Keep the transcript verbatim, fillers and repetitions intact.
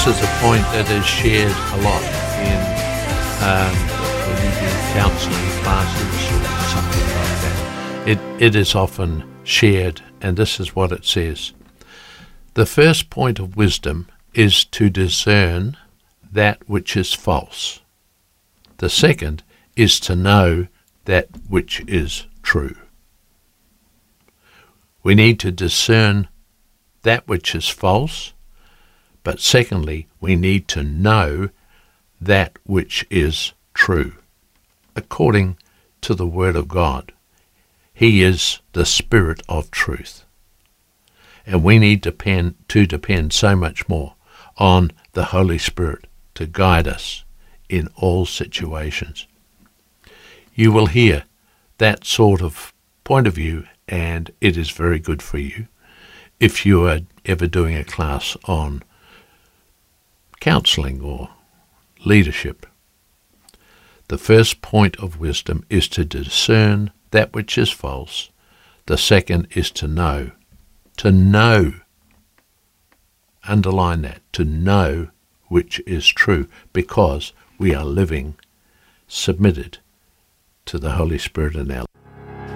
this is a point that is shared a lot in um, when you do counselling classes or something like that. It, it is often shared, and this is what it says. The first point of wisdom is to discern that which is false. The second is to know that which is true. We need to discern that which is false, but secondly, we need to know that which is true, according to the Word of God. He is the Spirit of truth. And we need to depend, to depend so much more on the Holy Spirit to guide us in all situations. You will hear that sort of point of view, and it is very good for you if you are ever doing a class on counselling or leadership. The first point of wisdom is to discern that which is false. The second is to know. To know. Underline that. To know which is true, because we are living submitted to the Holy Spirit in our life.